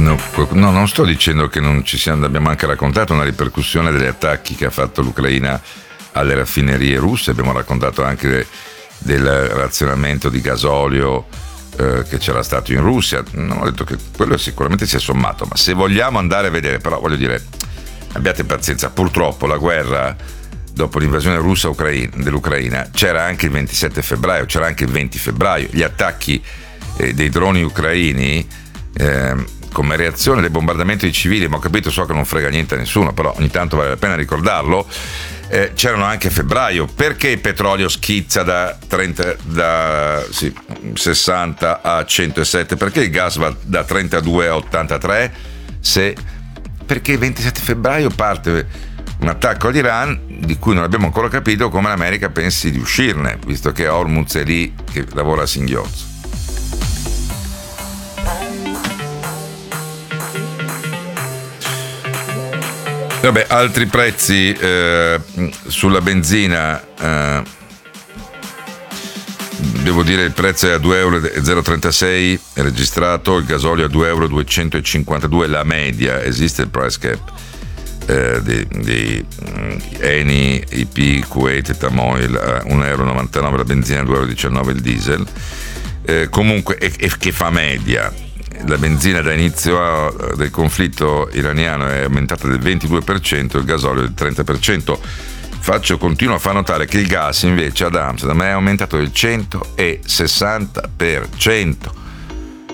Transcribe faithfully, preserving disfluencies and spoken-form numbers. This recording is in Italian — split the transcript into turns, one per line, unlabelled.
No, no, non sto dicendo che non ci siamo, abbiamo anche raccontato una ripercussione degli attacchi che ha fatto l'Ucraina alle raffinerie russe, abbiamo raccontato anche del razionamento di gasolio eh, che c'era stato in Russia. Non ho detto che quello sicuramente si è sommato, ma se vogliamo andare a vedere, però voglio dire, abbiate pazienza, purtroppo la guerra dopo l'invasione russa dell'Ucraina c'era anche il ventisette febbraio, c'era anche il venti febbraio, gli attacchi eh, dei droni ucraini eh, come reazione dei bombardamenti di civili, ma ho capito, so che non frega niente a nessuno, però ogni tanto vale la pena ricordarlo. Eh, c'erano anche a febbraio. Perché il petrolio schizza da, trenta, da sì, sessanta a centosette? Perché il gas va da trentadue a ottantatré? Se, perché il ventisette febbraio parte un attacco all'Iran di cui non abbiamo ancora capito come l'America pensi di uscirne, visto che Hormuz è lì che lavora a singhiozzo. Vabbè, altri prezzi eh, sulla benzina, eh, devo dire il prezzo è a due euro e zero trentasei è registrato, il gasolio a due euro e duecentocinquantadue la media, esiste il price cap eh, di, di um, Eni, I P, Kuwait e Tamoil a uno euro e novantanove la benzina, due euro e diciannove il diesel, eh, comunque e, e che fa media. La benzina da inizio del conflitto iraniano è aumentata del ventidue per cento, il gasolio del trenta per cento. Faccio, continuo a far notare che il gas invece ad Amsterdam è aumentato del centosessanta per cento.